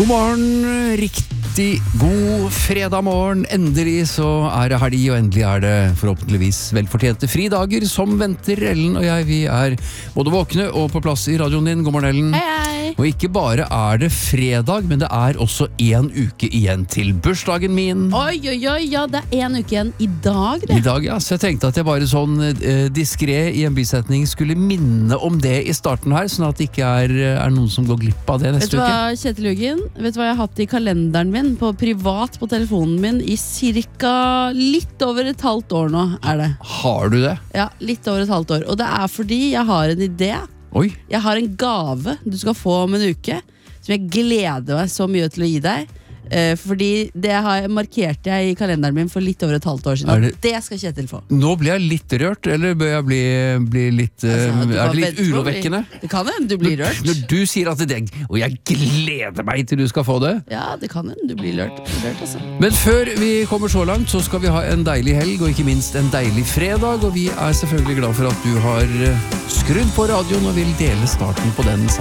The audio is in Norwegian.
God morgen, riktig god fredag morgen. Endelig så det helg, og endelig det forhåpentligvis velfortjente fridager som venter. Ellen og jeg, vi både våkne og på plass i radioen din. God morgen, Ellen. Hei, hei. Og ikke bare det fredag, men det også en uke igjen til bursdagen min. Oi, ja, det en uke igjen i dag, det. I dag, ja. Så jeg tenkte at jeg bare sånn diskret i en bisetning skulle minne om det i starten her, sånn at det ikke noen som går glipp av det neste uke. Vet du hva, Kjetil Juggen? Vet du hva jeg har hatt i kalenderen min på privat på telefonen min i cirka litt over et halvt år nå, det. Har du det? Ja, litt over et halvt år. Og det fordi jeg har en idé. Oi. Jeg har en gave du skal få om en uke, som jeg gleder meg så mye til å gi deg. Fordi det markerte jeg i kalenderen min for litt over et halvt år siden. Det skal Kjetil få. Nå blir jeg litt rørt, eller bør jeg bli litt det litt urovekkende? Det kan hende du blir rørt. Når du sier at det og jeg gleder meg til du skal få det. Ja, det kan hende du blir rørt altså. Men før vi kommer så langt, så skal vi ha en deilig helg, og ikke minst en deilig fredag. Og vi selvfølgelig glad for at du har skrudd på radioen og vil dele starten på den sammen.